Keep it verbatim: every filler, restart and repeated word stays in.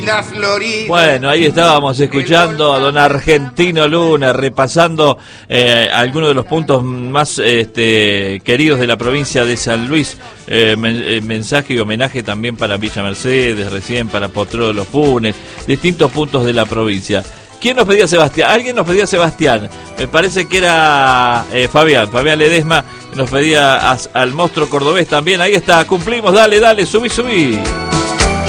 Bueno, ahí estábamos escuchando a don Argentino Luna, repasando eh, algunos de los puntos más este, queridos de la provincia de San Luis. Eh, men eh, mensaje y homenaje también para Villa Mercedes, recién para Potrero de los Funes, distintos puntos de la provincia. ¿Quién nos pedía Sebastián? Alguien nos pedía Sebastián. Me parece que era eh, Fabián, Fabián Ledesma, nos pedía a, al monstruo cordobés también. Ahí está, cumplimos, dale, dale, subí, subí.